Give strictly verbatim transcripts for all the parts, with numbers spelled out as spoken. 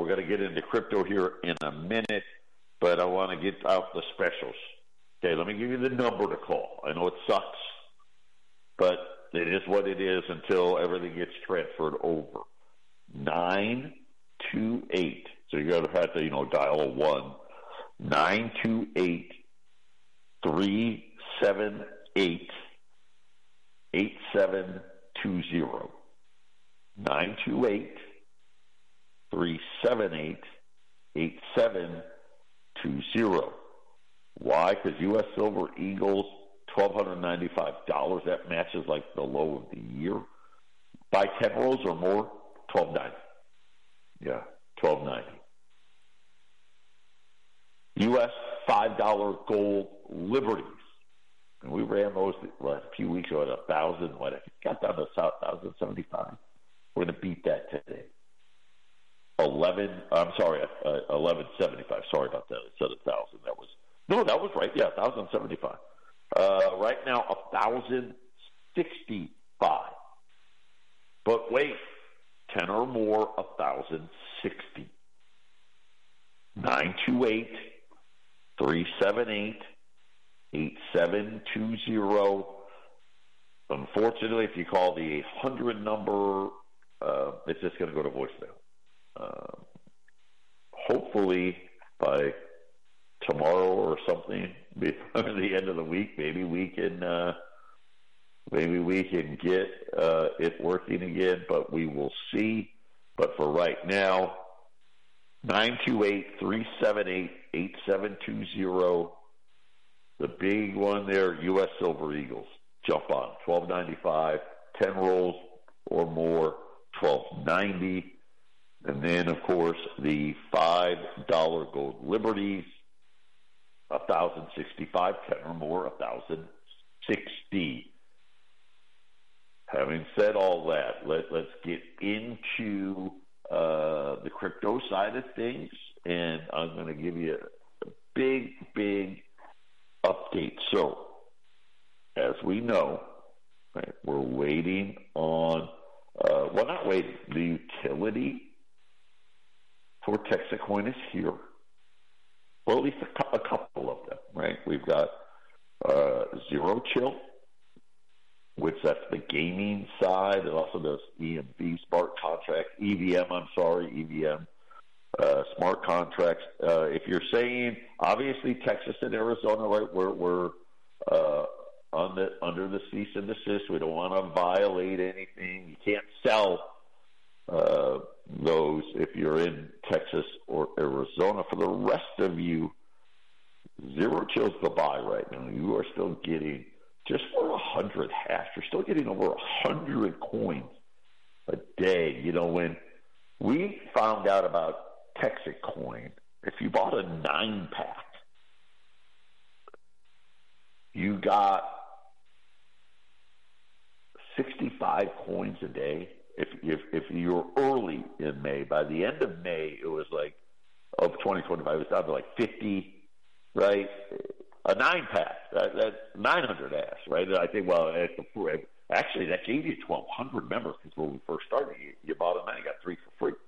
we're going to get into crypto here in a minute, but I want to get out the specials. Okay, let me give you the number to call. I know it sucks, but it is what it is until everything gets transferred over. nine two eight. So you're going to have to, you know, dial a one. nine two eight, three seven eight, eight seven two zero. nine two eight, three seven eight, eight seven two zero. Why? Because U S Silver Eagles, one thousand two hundred ninety-five dollars. That matches like the low of the year. Buy ten rolls or more, twelve ninety. Yeah, twelve ninety. U S five dollar gold liberties. And we ran those last few weeks ago at one thousand. What? It got down to one thousand seventy-five. We're going to beat that today. eleven, I'm sorry, uh, eleven seventy-five. Sorry about that. I said one thousand. That was, no, that was right. Yeah, one thousand seventy-five. Uh, right now, one thousand sixty-five. But wait, ten or more, one thousand sixty. nine two eight, three seven eight, eight seven two zero. Unfortunately, if you call the eight hundred number, uh, it's just going to go to voicemail. Uh, hopefully, by tomorrow or something, before the end of the week, maybe we can uh, maybe we can get uh, it working again. But we will see. But for right now, nine two eight, three seven eight, eight seven two zero. The big one there, U S Silver Eagles. Jump on, twelve ninety-five, ten rolls or more, twelve ninety. And then, of course, the five dollar gold liberties, one thousand sixty-five, ten or more, one thousand sixty. Having said all that, let, let's get into uh, the crypto side of things, and I'm going to give you a big, big update. So, as we know, right, we're waiting on, uh, well, not waiting, the utility for Texacoin is here. Well, at least a, cu- a couple of them, right? We've got uh, Zero Chill, which that's the gaming side. It also does E M V, smart contracts, E V M, I'm sorry, E V M, uh, smart contracts. Uh, if you're saying, obviously, Texas and Arizona, right, we're, we're uh, on the, under the cease and desist. We don't want to violate anything. You can't sell uh, those if you're in Texas or Arizona. For the rest of you, Zero Chill's the buy right now. You are still getting, just for one hundred hash, you're still getting over one hundred coins a day. You know, when we found out about Texacoin, if you bought a nine-pack, you got sixty-five coins a day. If, if if you're early in May, by the end of May, it was like, of twenty twenty-five, it was down to like fifty, right? A nine pack, that, that's nine hundred ass, right? And I think, well, at the, actually, that gave you twelve hundred. Remember, because when we first started, you, you bought a nine, you got three for free.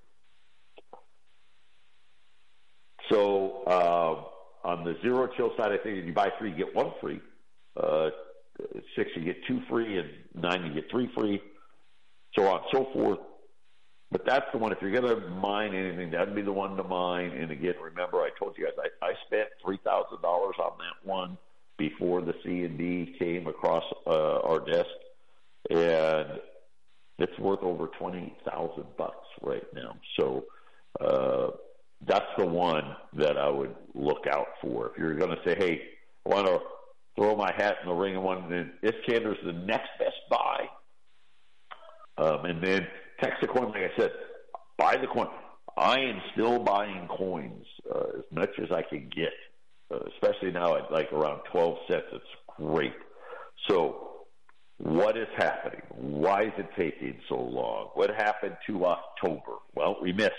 So uh, on the Zero Chill side, I think if you buy three, you get one free. Uh, six, you get two free, and nine, you get three free. So on and so forth. But that's the one, if you're going to mine anything, that'd be the one to mine. And again, remember, I told you guys, I, I spent three thousand dollars on that one before the C and D came across uh, our desk. And it's worth over twenty thousand bucks right now. So uh, that's the one that I would look out for. If you're going to say, hey, I want to throw my hat in the ring and one, then Iskander's the next best buy. Um, and then Texacoin, like I said, buy the coin. I am still buying coins uh, as much as I can get, uh, especially now at like around twelve cents. It's great. So what is happening? Why is it taking so long? What happened to October? Well, we missed.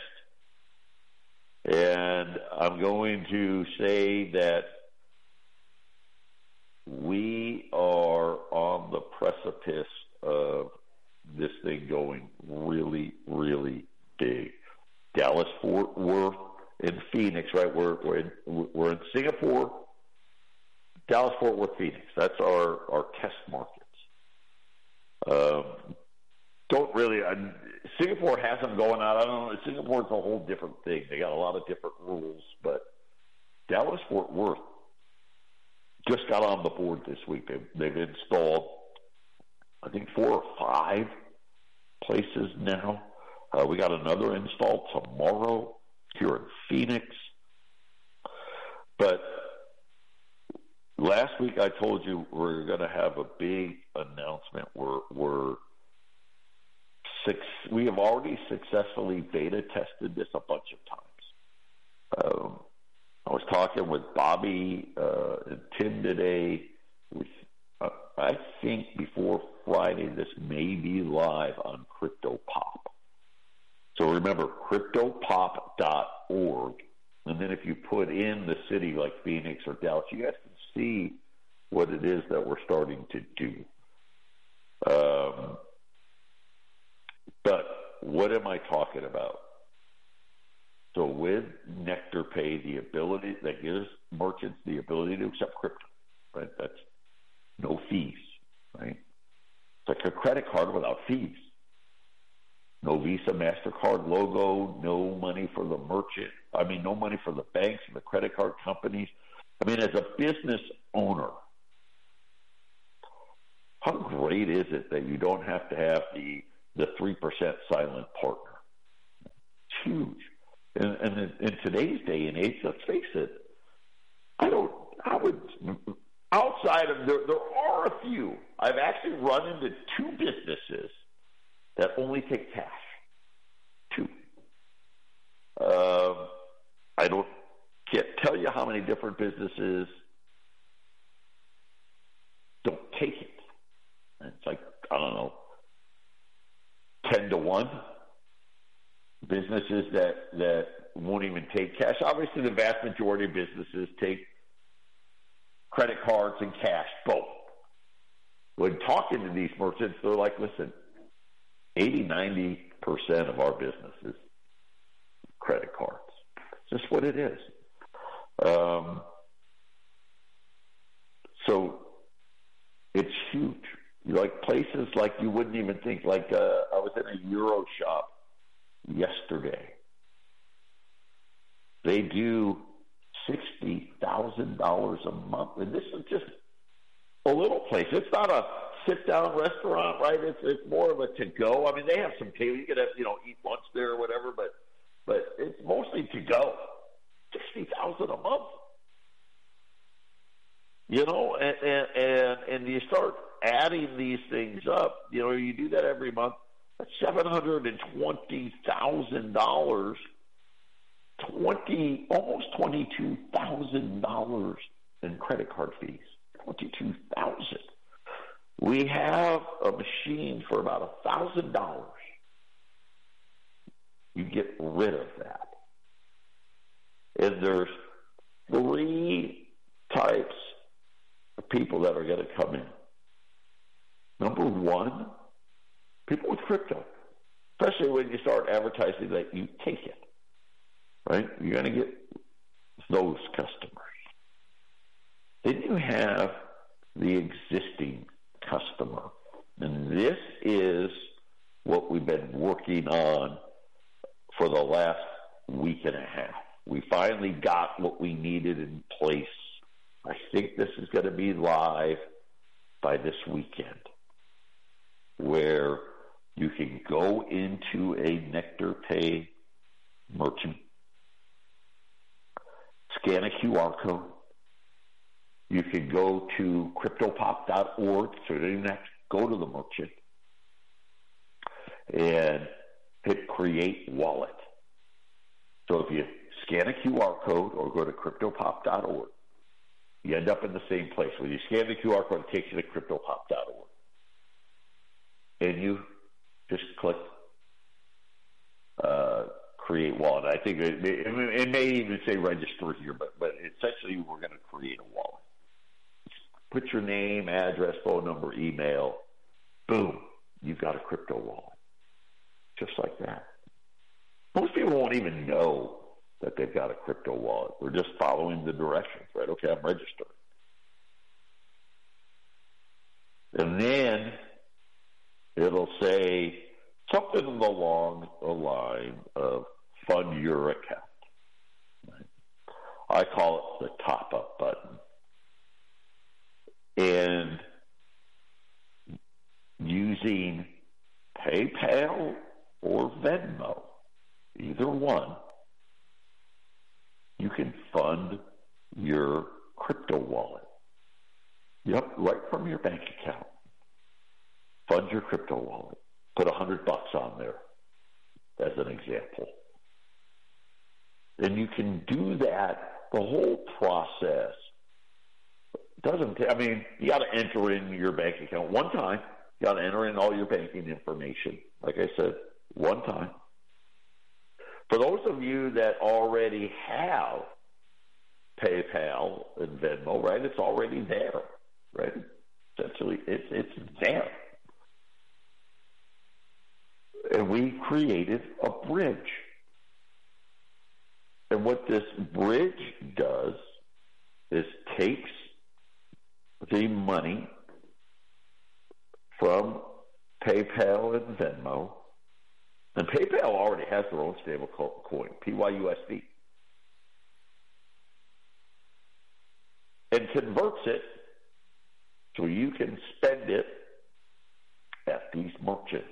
And I'm going to say that we are on the precipice of this thing going really, really big. Dallas, Fort Worth, and Phoenix, right? We're, we're, in, we're in Singapore, Dallas, Fort Worth, Phoenix. That's our, our test markets. Um, don't really, I, Singapore has them going out. I don't know. Singapore's a whole different thing. They got a lot of different rules, but Dallas, Fort Worth just got on the board this week. They've, they've installed, I think, four or five places now. Uh, we got another install tomorrow here in Phoenix. But last week I told you we're going to have a big announcement. We're, we're six, we have already successfully beta tested this a bunch of times. Um, I was talking with Bobby uh, and Tim today. With, uh, I think before Friday this may be live on CryptoPop. So remember, crypto pop dot org. And then if you put in the city like Phoenix or Dallas, you guys can see what it is that we're starting to do. Um, but what am I talking about? So with Nectar Pay, the ability that gives merchants the ability to accept crypto, right? That's no fees, right? It's like a credit card without fees. No Visa, MasterCard logo, no money for the merchant. I mean, no money for the banks and the credit card companies. I mean, as a business owner, how great is it that you don't have to have the the three percent silent partner? It's huge. And, and in, in today's day and age, let's face it, I don't, I would, outside of, there, there are a few. I've actually run into two businesses that only take cash. Two. Um, I don't can't tell you how many different businesses don't take it. And it's like, I don't know, ten to one. Businesses that, that won't even take cash. Obviously, the vast majority of businesses take credit cards and cash, both. When talking to these merchants, they're like, listen, eighty, ninety percent of our business is credit cards. It's just what it is. Um, so it's huge. Like places like you wouldn't even think, like uh, I was in a Euro shop yesterday. They do sixty thousand dollars a month. And this is just a little place. It's not a sit-down restaurant, right? It's it's more of a to-go. I mean, they have some table. You could have, you know, eat lunch there or whatever, but but it's mostly to-go. sixty thousand dollars a month. You know, and, and, and, and you start adding these things up. You know, you do that every month. That's seven hundred twenty thousand dollars, twenty almost twenty-two thousand dollars in credit card fees. Twenty-two thousand. We have a machine for about a thousand dollars. You get rid of that, and there's three types of people that are going to come in. Number one, people with crypto, especially when you start advertising that you take it, right? You're going to get those customers. Then you have the existing customer. And this is what we've been working on for the last week and a half. We finally got what we needed in place. I think this is going to be live by this weekend, where you can go into a Nectar Pay merchant, scan a Q R code. You can go to crypto pop dot org, so you don't even have to go to the merchant, and hit Create Wallet. So if you scan a Q R code or go to crypto pop dot org, you end up in the same place. When you scan the Q R code, it takes you to crypto pop dot org. And you just click uh, Create Wallet. I think it may, it may even say register here, but, but essentially we're going to create a wallet. Put your name, address, phone number, email. Boom. You've got a crypto wallet. Just like that. Most people won't even know that they've got a crypto wallet. They're just following the directions, right? Okay, I'm registered. And then it'll say something along the line of fund your account. Right? I call it the top-up button. And using PayPal or Venmo, either one, you can fund your crypto wallet. Yep, right from your bank account. Fund your crypto wallet. Put a hundred bucks on there, as an example. And you can do that. The whole process doesn't. I mean, you got to enter in your bank account one time. You got to enter in all your banking information. Like I said, one time. For those of you that already have PayPal and Venmo, right? It's already there, right? Essentially, it's it's there. And we created a bridge. And what this bridge does is takes the money from PayPal and Venmo, and PayPal already has their own stable coin, P Y U S D, and converts it so you can spend it at these merchants.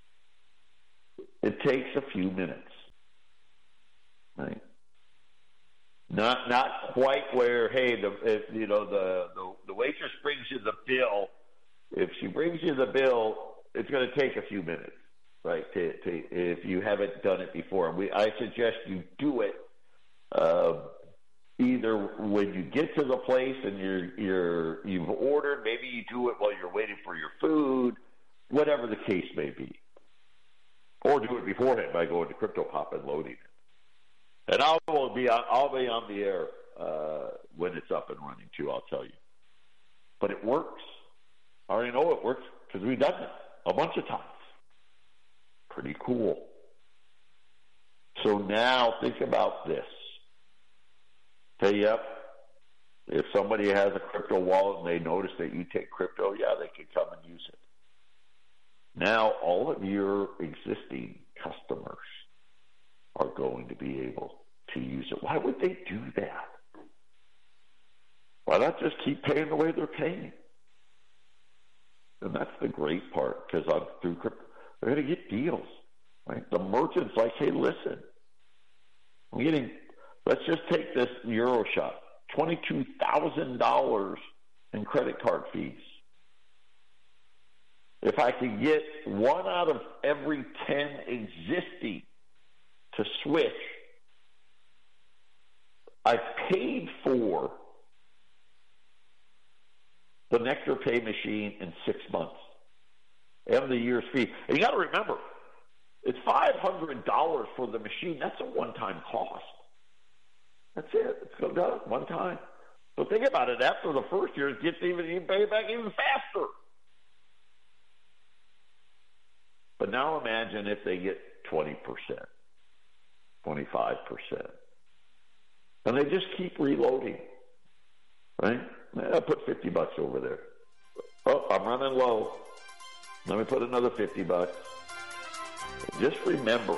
It takes a few minutes, right? Not not quite where, hey, the if, you know the, the the waitress brings you the bill. If she brings you the bill, it's going to take a few minutes, right? To, to, if you haven't done it before, we I suggest you do it uh, either when you get to the place and you're you're you've ordered. Maybe you do it while you're waiting for your food, whatever the case may be, or do it beforehand by going to CryptoPop and loading it. And I will be on, I'll be on the air uh, when it's up and running too. I'll tell you, but it works. I already know it works because we've done it a bunch of times. Pretty cool. So now think about this. Say, yep, if somebody has a crypto wallet and they notice that you take crypto, yeah, they can come and use it. Now all of your existing customers are going to be able to use it. Why would they do that? Why not just keep paying the way they're paying? And that's the great part, because through crypto, they're going to get deals. Right? The merchant's like, hey, listen, I'm getting, let's just take this EuroShop, twenty-two thousand dollars in credit card fees. If I could get one out of every ten existing to switch, I paid for the Nectar Pay machine in six months and the year's fee. And you got to remember, it's five hundred dollars for the machine. That's a one-time cost. That's it. It's done one time. So think about it. After the first year, it gets even, you pay back even faster. But now imagine if they get twenty percent, twenty-five percent. And they just keep reloading, right? I'll put fifty bucks over there. Oh, I'm running low. Let me put another fifty bucks. Just remember,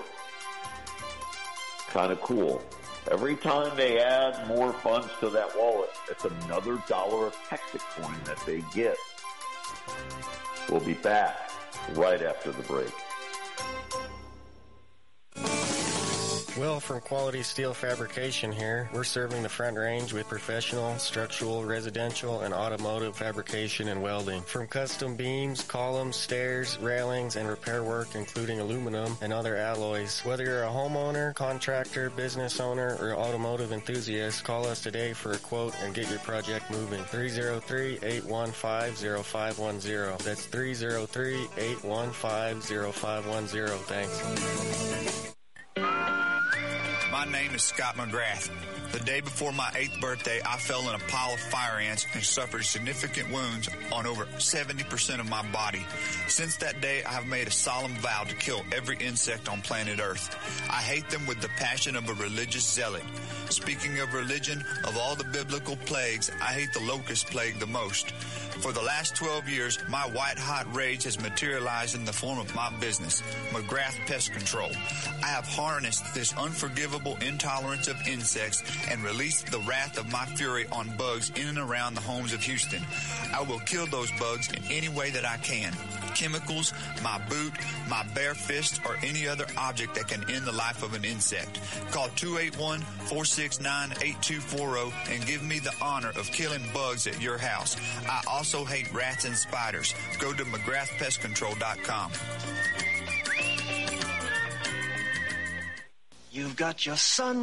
kind of cool. Every time they add more funds to that wallet, it's another dollar of Texacoin that they get. We'll be back right after the break. Will from Quality Steel Fabrication here. We're serving the Front Range with professional, structural, residential, and automotive fabrication and welding. From custom beams, columns, stairs, railings, and repair work, including aluminum and other alloys. Whether you're a homeowner, contractor, business owner, or automotive enthusiast, call us today for a quote and get your project moving. three oh three, eight one five, oh five one oh. That's three oh three, eight one five, oh five one oh. Thanks. My name is Scott McGrath. The day before my eighth birthday, I fell in a pile of fire ants and suffered significant wounds on over seventy percent of my body. Since that day, I have made a solemn vow to kill every insect on planet Earth. I hate them with the passion of a religious zealot. Speaking of religion, of all the biblical plagues, I hate the locust plague the most. For the last twelve years, my white-hot rage has materialized in the form of my business, McGrath Pest Control. I have harnessed this unforgivable intolerance of insects and released the wrath of my fury on bugs in and around the homes of Houston. I will kill those bugs in any way that I can. Chemicals, my boot, my bare fist, or any other object that can end the life of an insect. Call two eight one, four six nine, eight two four zero and give me the honor of killing bugs at your house. I also hate rats and spiders. Go to McGrath Pest Control dot com. You've got your sun